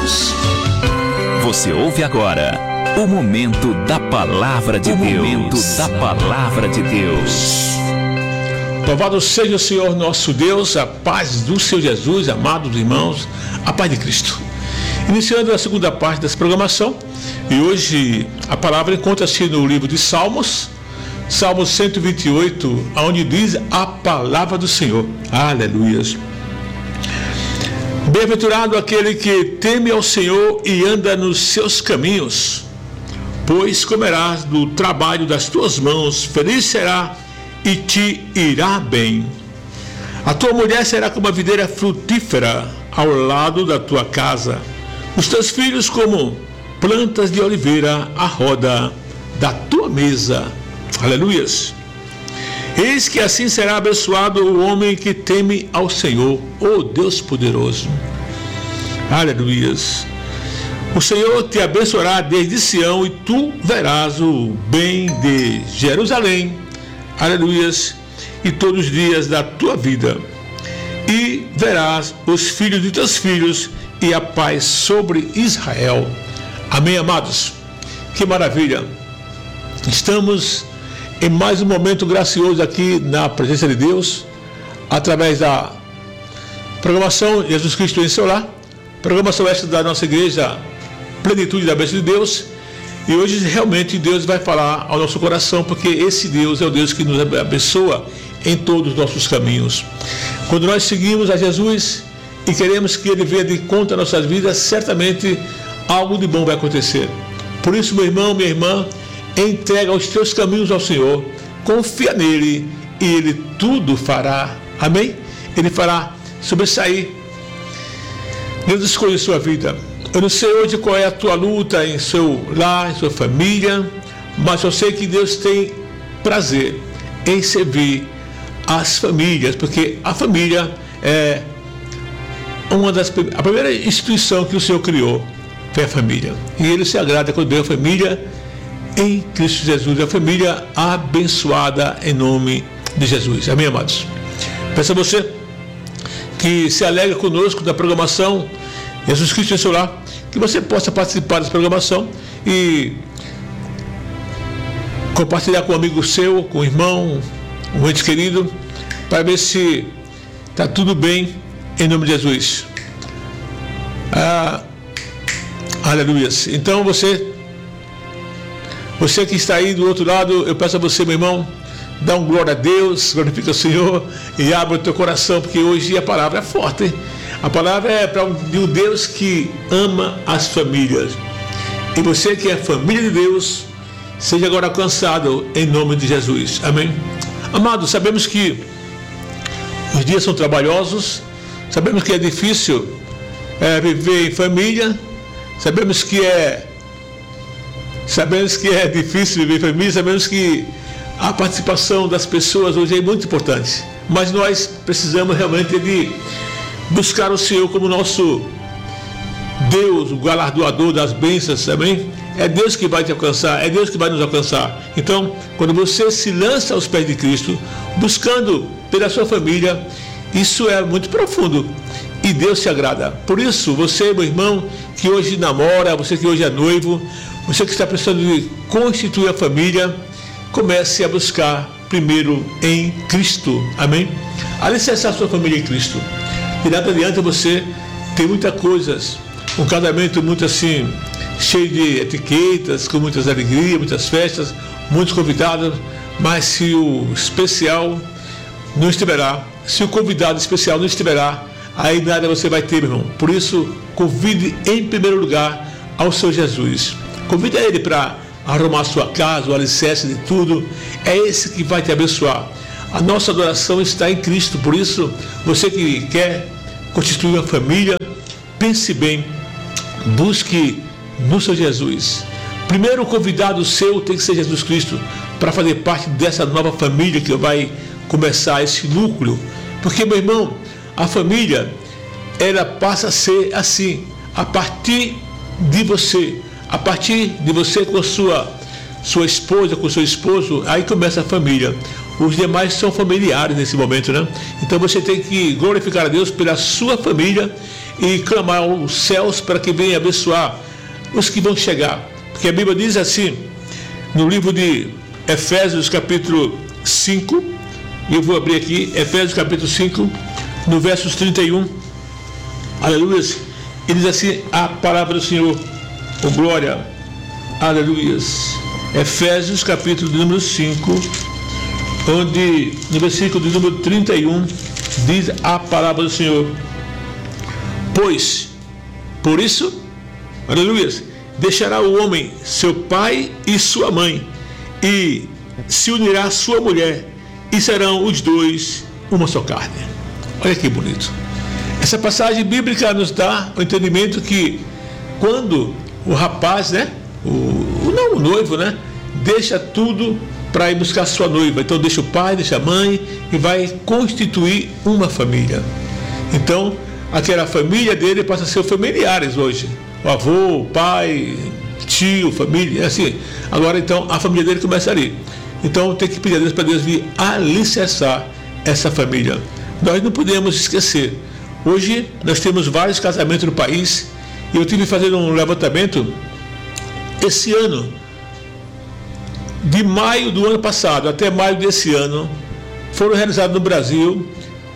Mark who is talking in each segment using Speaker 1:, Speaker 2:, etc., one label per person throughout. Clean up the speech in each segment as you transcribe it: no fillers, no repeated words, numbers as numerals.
Speaker 1: Você ouve agora o Momento da Palavra de Deus. Momento da Palavra de Deus.
Speaker 2: Louvado seja o Senhor nosso Deus, a paz do Senhor Jesus, amados irmãos, a paz de Cristo. Iniciando a segunda parte dessa programação, e hoje a palavra encontra-se no livro de Salmos, Salmo 128, onde diz a palavra do Senhor. Aleluias. Bem-aventurado aquele que teme ao Senhor e anda nos seus caminhos, pois comerás do trabalho das tuas mãos, feliz será e te irá bem. A tua mulher será como a videira frutífera ao lado da tua casa, os teus filhos como plantas de oliveira à roda da tua mesa. Aleluias. Eis que assim será abençoado o homem que teme ao Senhor, ó Deus poderoso. Aleluias. O Senhor te abençoará desde Sião e tu verás o bem de Jerusalém. Aleluias. E todos os dias da tua vida. E verás os filhos de teus filhos e a paz sobre Israel. Amém, amados? Que maravilha. Estamos em mais um momento gracioso aqui na presença de Deus, através da programação Jesus Cristo em seu lar, programação esta da nossa igreja Plenitude da Bênção de Deus. E hoje realmente Deus vai falar ao nosso coração, porque esse Deus é o Deus que nos abençoa em todos os nossos caminhos. Quando nós seguimos a Jesus e queremos que Ele venha de conta nas nossas vidas, certamente algo de bom vai acontecer. Por isso, meu irmão, minha irmã, entrega os teus caminhos ao Senhor, confia nele e Ele tudo fará. Amém? Ele fará sobressair. Deus escolhe sua vida. Eu não sei hoje qual é a tua luta em seu lar, em sua família, mas eu sei que Deus tem prazer em servir as famílias, porque a família é a primeira instituição que o Senhor criou, foi a família. E Ele se agrada quando vê a família em Cristo Jesus, a família abençoada em nome de Jesus. Amém, amados? Peço a você que se alegre conosco da programação Jesus Cristo em seu lar, que você possa participar dessa programação e compartilhar com um amigo seu, com um irmão, um ente querido, para ver se está tudo bem em nome de Jesus. Aleluia. Então você que está aí do outro lado, eu peço a você, meu irmão, dá um glória a Deus, glorifica o Senhor e abre o teu coração, porque hoje a palavra é forte, hein? A palavra é de um Deus que ama as famílias. E você que é família de Deus, seja agora alcançado em nome de Jesus. Amém? Amados, sabemos que os dias são trabalhosos, sabemos que é difícil viver em família, sabemos que é difícil viver em família, sabemos que a participação das pessoas hoje é muito importante, mas nós precisamos realmente de buscar o Senhor como nosso Deus, o galardoador das bênçãos, amém? É Deus que vai te alcançar, é Deus que vai nos alcançar. Então, quando você se lança aos pés de Cristo, buscando pela sua família, isso é muito profundo e Deus se agrada. Por isso, você, meu irmão, que hoje namora, você que hoje é noivo, você que está precisando de constituir a família, comece a buscar primeiro em Cristo, amém? Alicerçar a sua família em Cristo. De nada adianta você ter muitas coisas, um casamento muito assim, cheio de etiquetas, com muitas alegrias, muitas festas, muitos convidados, mas se o especial não estiverá, se o convidado especial não estiverá, aí nada você vai ter, meu irmão. Por isso, convide em primeiro lugar ao Senhor Jesus. Convide Ele para arrumar a sua casa, o alicerce de tudo. É esse que vai te abençoar. A nossa adoração está em Cristo. Por isso, você que quer constituir uma família, pense bem, busque no Senhor Jesus. Primeiro, o convidado seu tem que ser Jesus Cristo, para fazer parte dessa nova família que vai começar esse núcleo. Porque, meu irmão, a família, ela passa a ser assim, a partir de você com a sua esposa, com o seu esposo, aí começa a família. Os demais são familiares nesse momento, né? Então você tem que glorificar a Deus pela sua família e clamar aos céus para que venha abençoar os que vão chegar. Porque a Bíblia diz assim, no livro de Efésios capítulo 5, e eu vou abrir aqui, Efésios capítulo 5, no versos 31, aleluia, e diz assim a palavra do Senhor, oh glória, aleluia. Efésios capítulo de número 5, onde no versículo de número 31 diz a palavra do Senhor: pois, por isso, aleluia, deixará o homem seu pai e sua mãe, e se unirá à sua mulher, e serão os dois uma só carne. Olha que bonito. Essa passagem bíblica nos dá o entendimento que quando o rapaz, né, o noivo, né, deixa tudo para ir buscar sua noiva, então deixa o pai, deixa a mãe e vai constituir uma família. Então aquela família dele passa a ser familiares hoje, o avô, o pai, tio, família, assim. Agora então a família dele começa ali. Então tem que pedir a Deus para Deus vir alicerçar essa família. Nós não podemos esquecer, hoje nós temos vários casamentos no país, e eu tive que fazer um levantamento esse ano, de maio do ano passado até maio desse ano, foram realizados no Brasil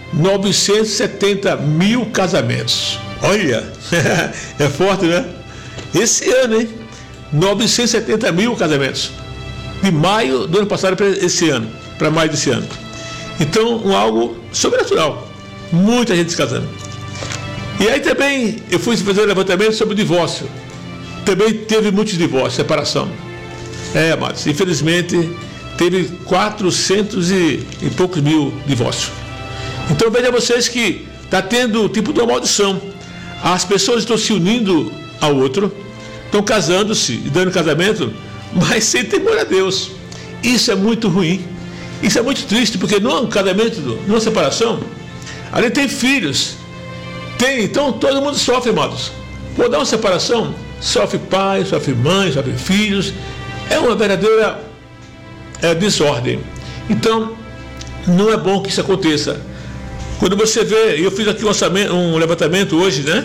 Speaker 2: 970 mil casamentos. Olha, é forte, né? Esse ano, hein? 970 mil casamentos. De maio do ano passado para esse ano, para maio desse ano. Então, algo sobrenatural. Muita gente se casando. E aí também eu fui fazer um levantamento sobre o divórcio. Também teve muitos divórcios, separação. Amados, infelizmente teve 400 e poucos mil divórcios. Então veja vocês que está tendo tipo de uma maldição. As pessoas estão se unindo ao outro, estão casando-se e dando casamento, mas sem temor a Deus. Isso é muito ruim. Isso é muito triste, porque num casamento, numa separação, ali tem filhos. Então todo mundo sofre, amados. Quando dá uma separação, sofre pai, sofre mãe, sofre filhos. É uma verdadeira desordem. Então, não é bom que isso aconteça. Quando você vê, eu fiz aqui um levantamento hoje, né?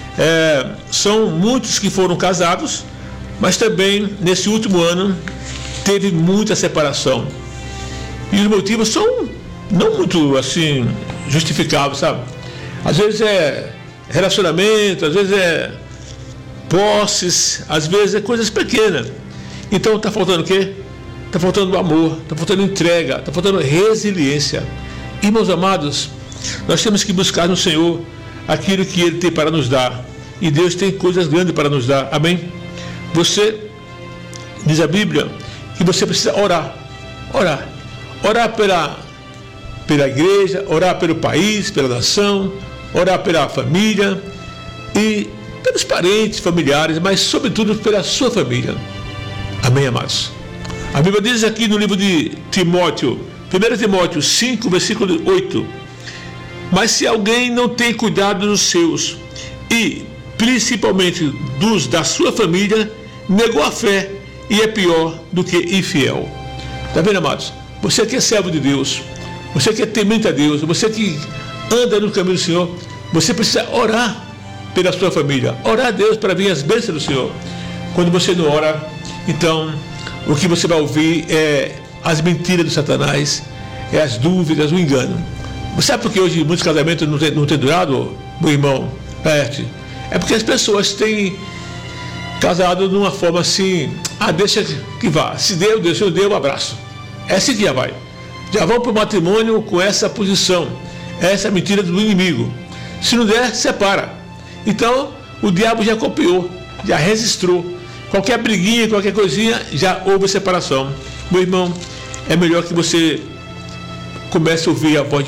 Speaker 2: São muitos que foram casados, mas também, nesse último ano, teve muita separação. E os motivos são não muito, assim, justificáveis, sabe? Às vezes é relacionamento, às vezes é posses, às vezes é coisas pequenas. Então está faltando o quê? Está faltando amor, está faltando entrega, está faltando resiliência. Irmãos amados, nós temos que buscar no Senhor aquilo que Ele tem para nos dar. E Deus tem coisas grandes para nos dar. Amém? Você, diz a Bíblia, que você precisa orar. Orar. Orar pela igreja, orar pelo país, pela nação, orar pela família e pelos parentes, familiares, mas sobretudo pela sua família. Amém, amados? A Bíblia diz aqui no livro de Timóteo, 1 Timóteo 5, versículo 8: mas se alguém não tem cuidado dos seus, e principalmente dos da sua família, negou a fé e é pior do que infiel. Está vendo, amados? Você que é servo de Deus, você que é temente a Deus, você que anda no caminho do Senhor, você precisa orar pela sua família, orar a Deus para vir as bênçãos do Senhor. Quando você não ora, então o que você vai ouvir é as mentiras do Satanás, é as dúvidas, o engano. Você sabe por que hoje muitos casamentos não têm durado, meu irmão? É porque as pessoas têm casado de uma forma assim, deixa que vá, se deu, Deus, se não deu, um abraço. Esse dia vai. Já vão para o matrimônio com essa posição, essa mentira do inimigo. Se não der, separa. Então, o diabo já copiou, já registrou. Qualquer briguinha, qualquer coisinha, já houve separação. Meu irmão, é melhor que você comece a ouvir a voz de